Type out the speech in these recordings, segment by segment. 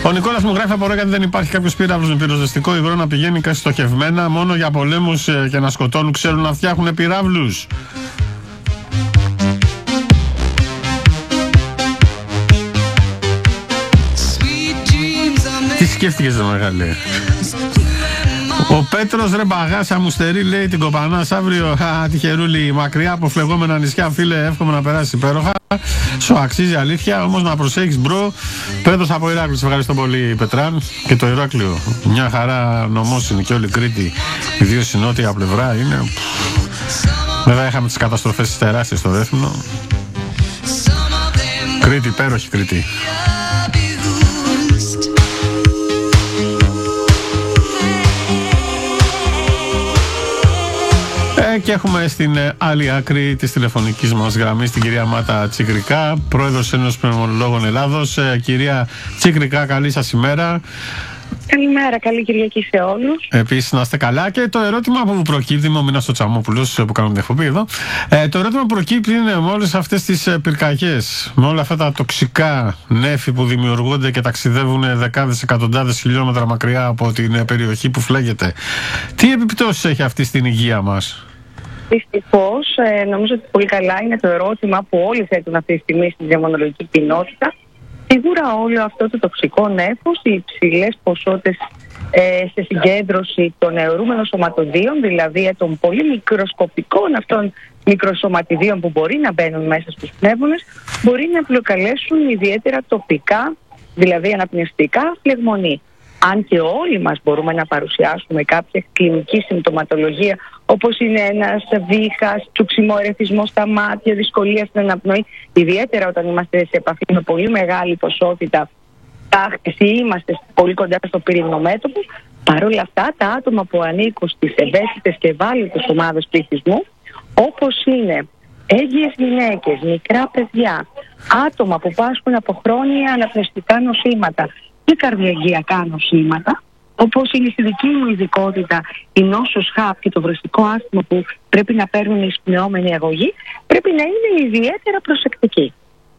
Ο Νικόλας μου γράφει: απορώ γιατί δεν υπάρχει κάποιος πύραυλος με πυροσβεστικό υγρό να πηγαίνει στοχευμένα. Μόνο για πολέμους και να σκοτώνουν ξέρουν να φτιάχνουν πυράβλους. Τι σκέφτηκες δε μεγάλε? Ο Πέτρος ρε μπαγάσα μου στερεί, λέει, την κοπανάς αύριο. Τυχερούλη, μακριά από φλεγόμενα νησιά, φίλε, εύχομαι να περάσει υπέροχα. Σου αξίζει αλήθεια, όμως να προσέχεις, μπρο. Πέτρος από Ηράκλειο, σε ευχαριστώ πολύ, Πετράν. Και το Ηράκλειο, μια χαρά νομός είναι και όλη η Κρήτη, ιδίως η νότια πλευρά είναι. Βέβαια είχαμε τις καταστροφές της τεράστιες στο Δέθμινο. Κρήτη, υπέροχη Κρήτη. Και έχουμε στην άλλη άκρη της τηλεφωνικής μας γραμμής την κυρία Μάτα Τσικρικά, πρόεδρος Ένωσης Πνευμονολόγων Ελλάδος. Κυρία Τσικρικά, καλή σας ημέρα. Καλημέρα, καλή Κυριακή σε όλους. Επίσης να είστε καλά. Και το ερώτημα που μου προκύπτει, είμαι ο Μίνας ο Τσαμόπουλος που κάνουμε την εκπομπή εδώ. Το ερώτημα που προκύπτει είναι με όλες αυτές τις πυρκαγιές, με όλα αυτά τα τοξικά νέφη που δημιουργούνται και ταξιδεύουν δεκάδες εκατοντάδες χιλιόμετρα μακριά από την περιοχή που φλέγεται. Τι επιπτώσεις έχει αυτή στην υγεία μας? Δυστυχώς, νομίζω ότι πολύ καλά είναι το ερώτημα που όλοι θέτουν αυτή τη στιγμή στην πνευμονολογική κοινότητα. Σίγουρα όλο αυτό το τοξικό νέφος, οι υψηλές ποσότητες σε συγκέντρωση των αιωρούμενων σωματιδίων, δηλαδή των πολύ μικροσκοπικών αυτών μικροσωματιδίων που μπορεί να μπαίνουν μέσα στους πνεύμονες, μπορεί να προκαλέσουν ιδιαίτερα τοπικά, δηλαδή αναπνευστικά, φλεγμονή. Αν και όλοι μας μπορούμε να παρουσιάσουμε κάποια κλινική συμπτωματολογία, όπως είναι ένας βήχας, τσουξιμό, ερεθισμό στα μάτια, δυσκολία στην αναπνοή, ιδιαίτερα όταν είμαστε σε επαφή με πολύ μεγάλη ποσότητα τάχτης ή είμαστε πολύ κοντά στο πύρινο μέτωπο, παρόλα αυτά τα άτομα που ανήκουν στις ευαίσθητες και ευάλωτες ομάδες πληθυσμού, όπως είναι έγκυες γυναίκες, μικρά παιδιά, άτομα που πάσχουν από χρόνια αναπνευστικά νοσήματα και καρδιαγγειακά νοσήματα, όπως είναι στη δική μου ειδικότητα η νόσος ΧΑΠ και το βραστικό άσθημα που πρέπει να παίρνουν εισπνεώμενη αγωγή, πρέπει να είναι ιδιαίτερα προσεκτικοί.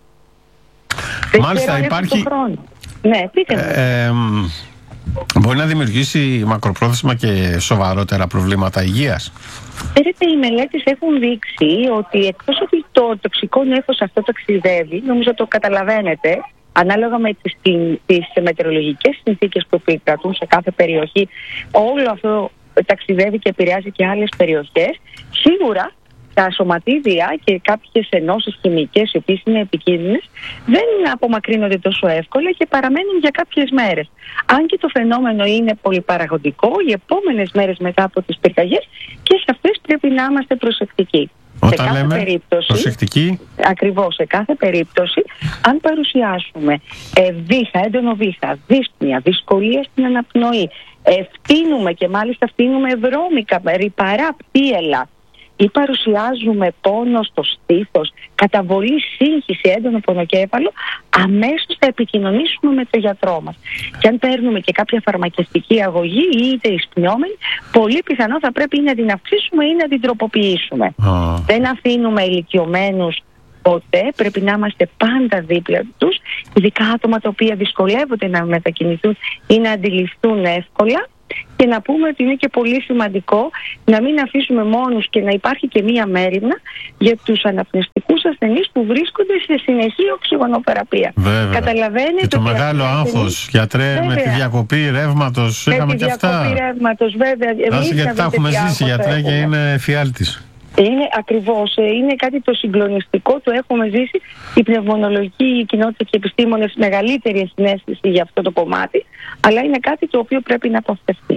Μάλιστα, υπάρχει... Ναι, πείτε μου. Μπορεί να δημιουργήσει μακροπρόθεσμα και σοβαρότερα προβλήματα υγείας. Οι μελέτες έχουν δείξει ότι εκτός ότι το τοξικό νέφος αυτό ταξιδεύει, νομίζω το καταλαβαίνετε, ανάλογα με τις μετεωρολογικές συνθήκες που επικρατούν σε κάθε περιοχή, όλο αυτό ταξιδεύει και επηρεάζει και άλλες περιοχές. Σίγουρα τα σωματίδια και κάποιες ενώσεις χημικές, οι οποίες είναι επικίνδυνες, δεν απομακρύνονται τόσο εύκολα και παραμένουν για κάποιες μέρες. Αν και το φαινόμενο είναι πολυπαραγωγικό, οι επόμενες μέρες μετά από τις πυρκαγιές και σε αυτές πρέπει να είμαστε προσεκτικοί. Όταν λέμε περίπτωση, προσεκτική. Ακριβώς, σε κάθε περίπτωση, αν παρουσιάσουμε βήχα, έντονο βήχα, δύσπνοια, δυσκολία στην αναπνοή, φτύνουμε και μάλιστα φτύνουμε βρώμικα, ρυπαρά πτύελα, ή παρουσιάζουμε πόνο στο στήθος, καταβολή, σύγχυση, έντονο πονοκέφαλο, αμέσως θα επικοινωνήσουμε με τον γιατρό μας. Και αν παίρνουμε και κάποια φαρμακευτική αγωγή ή είτε εισπνεώμενη, πολύ πιθανό θα πρέπει ή να την αυξήσουμε ή να την τροποποιήσουμε. Δεν αφήνουμε ηλικιωμένους ποτέ, πρέπει να είμαστε πάντα δίπλα τους, ειδικά άτομα τα οποία δυσκολεύονται να μετακινηθούν ή να αντιληφθούν εύκολα. Και να πούμε ότι είναι και πολύ σημαντικό να μην αφήσουμε μόνους και να υπάρχει και μία μέριμνα για τους αναπνευστικούς ασθενείς που βρίσκονται σε συνεχή οξυγονοθεραπεία. Βέβαια. Καταλαβαίνετε. Και το μεγάλο άγχος, γιατρέ, βέβαια, με τη διακοπή ρεύματος. Είχαμε και αυτά. Με τη διακοπή ρεύματος, βέβαια. Γιατί τα έχουμε ζήσει, γιατρέ, και είναι φιάλτης. Είναι ακριβώς, είναι κάτι το συγκλονιστικό, το έχουμε ζήσει. Η πνευμονολογική κοινότητα και οι επιστήμονες μεγαλύτερη συναίσθηση για αυτό το κομμάτι, αλλά είναι κάτι το οποίο πρέπει να αποφευθεί.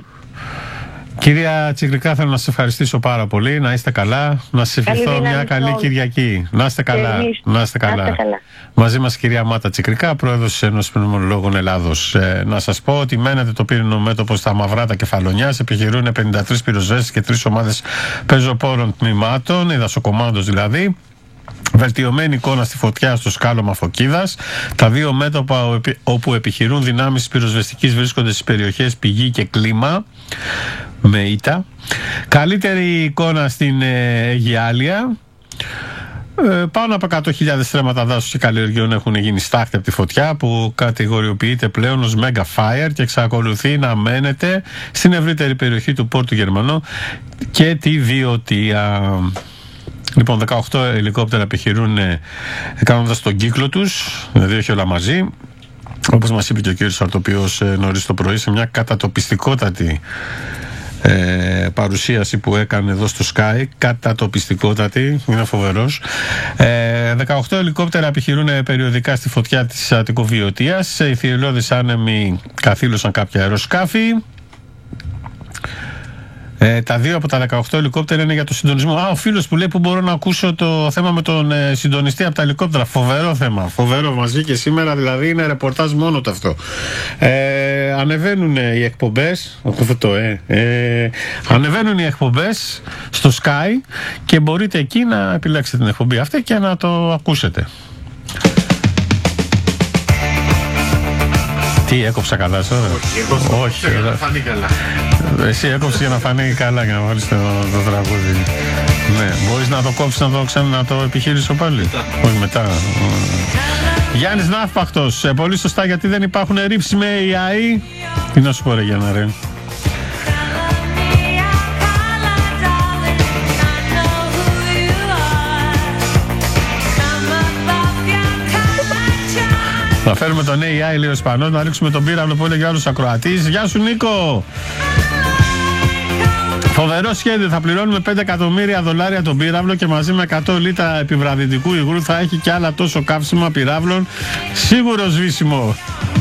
Κυρία Τσικρικά, θέλω να σας ευχαριστήσω πάρα πολύ. Να είστε καλά. Να σας ευχηθώ μια καλή Κυριακή. Να είστε καλά. Να είστε καλά. Μαζί μας κυρία Μάτα Τσικρικά, πρόεδρος της Ένωσης Πνευμονολόγων Ελλάδος. Να σας πω ότι μένετε το πύρινο μέτωπο στα Μαυράτα Κεφαλονιάς. Επιχειρούν 53 πυροσβέστες και 3 ομάδες πεζοπόρων τμήματων, η δασοκομάντος δηλαδή. Βελτιωμένη εικόνα στη φωτιά στο σκάλωμα Φωκίδας. Τα 2 μέτωπα όπου επιχειρούν δυνάμεις της πυροσβεστικής βρίσκονται στις περιοχές Πηγή και Κλίμα με ήττα. Καλύτερη εικόνα στην Αιγιάλια. Πάνω από 100.000 στρέμματα δάσους και καλλιεργειών έχουν γίνει στάχτη από τη φωτιά, που κατηγοριοποιείται πλέον ως Mega Fire και εξακολουθεί να μένεται στην ευρύτερη περιοχή του Πόρτου Γερμανού και τη Βιωτία. Λοιπόν, 18 ελικόπτερα επιχειρούν κάνοντας τον κύκλο τους, δηλαδή όχι όλα μαζί. Όπως μας είπε και ο κύριος Αρτοπιός νωρίς το πρωί, σε μια κατατοπιστικότατη παρουσίαση που έκανε εδώ στο Sky, κατατοπιστικότατη, είναι φοβερός. 18 ελικόπτερα επιχειρούν περιοδικά στη φωτιά της Αττικοβιωτίας. Οι θηριώδεις άνεμοι καθήλωσαν κάποια αεροσκάφη. Τα 2 από τα 18 ελικόπτερα είναι για το συντονισμό. Ο φίλος που λέει που μπορώ να ακούσω το θέμα με τον συντονιστή από τα ελικόπτερα. Φοβερό θέμα. Φοβερό. Μας βγήκε σήμερα, δηλαδή είναι ρεπορτάζ μόνο το αυτό. Ανεβαίνουν οι εκπομπές. Ανεβαίνουν οι εκπομπές στο Sky και μπορείτε εκεί να επιλέξετε την εκπομπή αυτή και να το ακούσετε. Τι, έκοψα καλά τώρα? Όχι, για να φανεί καλά. Εσύ έκοψες για να φανεί καλά, για να βάλεις το τραγούδι. Ναι, μπορείς να το κόψεις, να το επιχείρησω πάλι? Όχι, μετά. Γιάννης Ναύπαχτος, πολύ σωστά, γιατί δεν υπάρχουν ρήψεις με AI. Τι να σου πω ρε Γιάννα ρε? Θα φέρουμε τον AI, λέει ο Ισπανός, να ρίξουμε τον πύραυλο που έλεγε άλλος ακροατής. Γεια σου Νίκο! Φοβερό σχέδιο, θα πληρώνουμε $5 εκατομμύρια τον πύραυλο και μαζί με 100 λίτρα επιβραδυτικού υγρού θα έχει και άλλα τόσο καύσιμα πυράβλων. Σίγουρο σβήσιμο.